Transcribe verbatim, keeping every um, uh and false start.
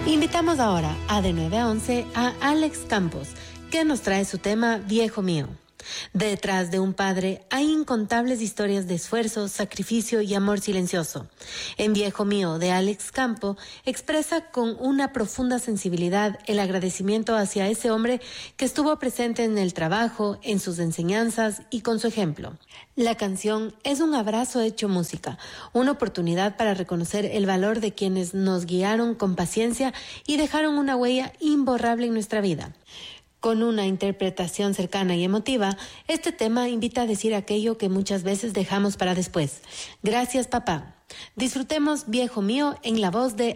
Invitamos ahora a De nueve a once a Alex Campos, que nos trae su tema Viejo Mío. Detrás de un padre hay incontables historias de esfuerzo, sacrificio y amor silencioso. En Viejo Mío, de Alex Campo, expresa con una profunda sensibilidad el agradecimiento hacia ese hombre que estuvo presente en el trabajo, en sus enseñanzas y con su ejemplo. La canción es un abrazo hecho música, una oportunidad para reconocer el valor de quienes nos guiaron con paciencia y dejaron una huella imborrable en nuestra vida. Con una interpretación cercana y emotiva, este tema invita a decir aquello que muchas veces dejamos para después. Gracias, papá. Disfrutemos Viejo Mío en la voz de